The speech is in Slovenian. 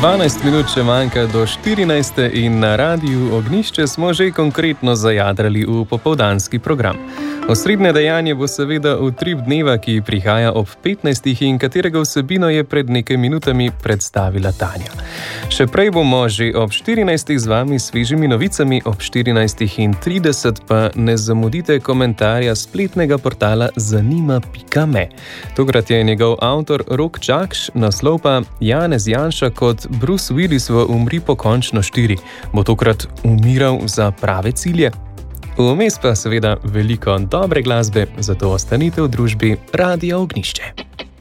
12 minut še manjka do 14. in na Radiu Ognjišče smo že konkretno zajadrali v popoldanski program. Osrednje dejanje bo seveda utrip dneva, ki prihaja ob 15. in katerega vsebino je pred nekaj minutami predstavila Tanja. Še prej bomo že ob 14. z vami s svežimi novicami, ob 14.30 pa ne zamudite komentarja spletnega portala zanima.me. Tokrat je njegov avtor Rok Čakš, naslov pa Janez Janša kot Bruce Willis v Umri pokončno 4. Bo tokrat umiral za prave cilje? Vmes pa seveda veliko dobre glasbe, zato ostanite v družbi Radia Ognjišče.